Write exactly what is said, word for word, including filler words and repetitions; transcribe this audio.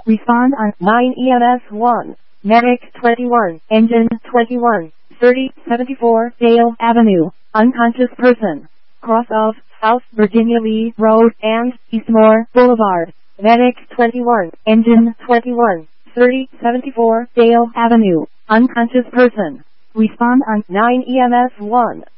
Respond on nine E M S one. Medic twenty-one. Engine twenty-one. thirty seventy-four Dale Avenue. Unconscious person. Cross of South Virginia Lee Road and Eastmore Boulevard. Medic twenty-one. Engine twenty-one. thirty seventy-four Dale Avenue. Unconscious person. Respond on nine E M S one.